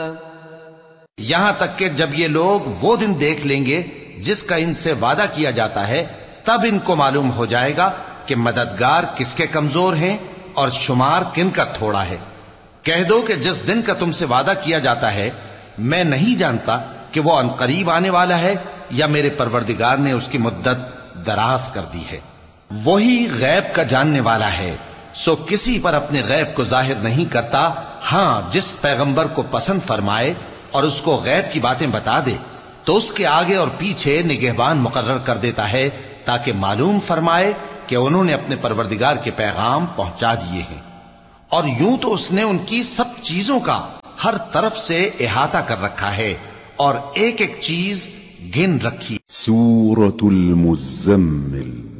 यहां तक कि जब ये लोग वो दिन देख लेंगे जिसका इनसे वादा किया जाता है, तब इनको मालूम हो जाएगा कि मददगार किसके कमजोर हैं और शुमार किन का थोड़ा है। कह दो कि जिस दिन का तुमसे वादा किया जाता है, मैं नहीं जानता कि वो अनकरीब आने वाला है या मेरे परवरदिगार ने उसकी मुद्दत दराज कर दी है। वही गैब का जानने वाला है, सो किसी पर अपने गैब को जाहिर नहीं करता। हां, जिस पैगंबर को पसंद फरमाए और उसको गैब की बातें बता दे, तो उसके आगे और पीछे निगहबान मुकर्रर कर देता है, ताकि मालूम फरमाए कि उन्होंने अपने परवरदिगार के पैगाम पहुंचा दिए हैं। और यूं तो उसने उनकी सब चीजों का हर तरफ से इहाता कर रखा है और एक एक चीज गिन रखी। सूरतुल मुज़्ज़म्मिल।